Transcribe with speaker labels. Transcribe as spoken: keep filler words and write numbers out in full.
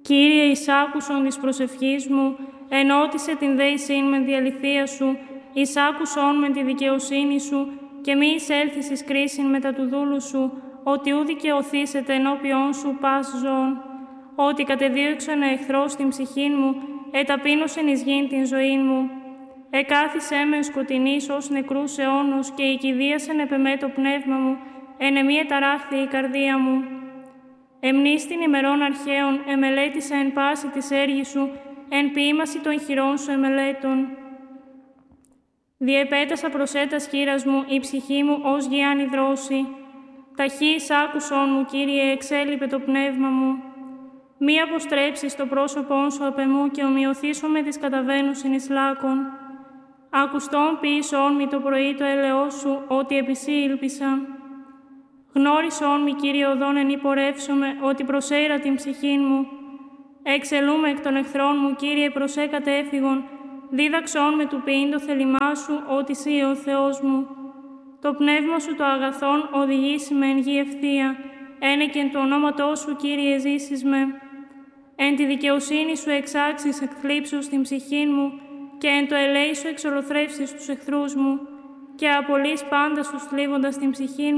Speaker 1: Κύριε, εις άκουσον της προσευχής μου, ενώτισε την δέησήν με διαλυθία σου, εις άκουσον με τη δικαιοσύνη σου, και μη εισέλθεις εις κρίσιν μετά του δούλου σου, ότι ου δικαιωθήσετε ενώπιον σου πας ζώων. Ότι κατεδίωξαν εχθρός την ψυχήν μου, εταπείνωσεν εις γήν την ζωήν μου. Εκάθισέ με σκοτεινής ως νεκρούς αιώνος και οικηδίασεν επ' εμέ το πνεύμα μου, εν εμή εταράχθη η καρδία μου. Εμνίστην ημερών αρχαίων, εμελέτησα εν πάση της έργης σου, εν ποίημαση των χειρών σου εμελέτων. Διεπέτασα προσέτας χείρας μου, η ψυχή μου ως γιάννη δρόση. Ταχύς άκουσον μου, Κύριε, εξέλιπε το πνεύμα μου. Μη αποστρέψεις το πρόσωπόν σου απ' εμού και ομοιωθήσω με τις καταβαίνουσιν εις λάκων. Ακουστόν ποιήσον μη το πρωί το έλεος σου, ότι επί σύ ήλπισα. Γνώρισον μη, Κύριε, οδόν εν υπορεύσομαι, ότι προσέειρα την ψυχήν μου. Εξελούμε εκ των εχθρών μου, Κύριε, προσέ κατέφυγον. Δίδαξον με του ποιήν το θέλημά σου, ότι σύ ο Θεός μου. Το πνεύμα σου το αγαθόν οδηγήσει με εν γη ευθεία. Ένεκεν του ονόματός σου, Κύριε, ζήσεις με. Εν τη δικαιοσύνη σου εξάξεις εκθλίψους στην ψυχήν μου και εν το ελέη σου εξολοθρεύσεις τους εχθρούς μου και απολύς πάντα τους θλίβοντας την ψυχήν